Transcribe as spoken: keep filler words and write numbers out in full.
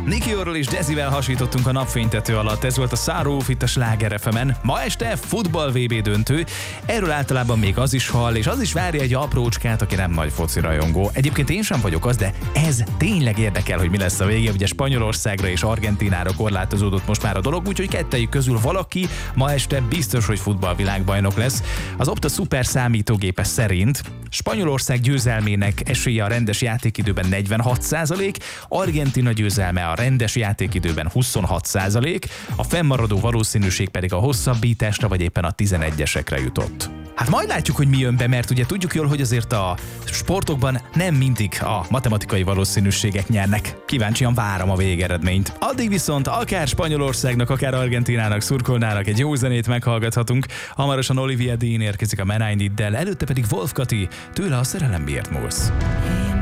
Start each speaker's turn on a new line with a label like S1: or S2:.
S1: Nikiorról és Jazzyvel hasítottunk a napfénytető alatt, ez volt a Sunroof itt a Sláger ef emen. Ma este futball vé bé döntő, erről általában még az is hall, és az is várja egy aprócskát, aki nem nagy foci rajongó. Egyébként én sem vagyok az, de ez tényleg érdekel, hogy mi lesz a vége. Ugye Spanyolországra és Argentínára korlátozódott most már a dolog, úgyhogy kettejük közül valaki ma este biztos, hogy futballvilágbajnok lesz. Az Opta szuper számítógépe szerint Spanyolország győzelmének esélye a rendes játékidőben negyvenhat százalék, Argentína győzelme a rendes játékidőben huszonhat százalék, a fennmaradó valószínűség pedig a hosszabbításra vagy éppen a tizenegyesekre jutott. Hát majd látjuk, hogy mi jön be, mert ugye tudjuk jól, hogy azért a sportokban nem mindig a matematikai valószínűségek nyernek. Kíváncsian várom a végeredményt. Addig viszont akár Spanyolországnak, akár Argentínának szurkolnának, egy jó zenét meghallgathatunk. Hamarosan Olivia Dean érkezik a Man I Need-del, előtte pedig Wolf Kati, tőle a Szerelem miért múlsz.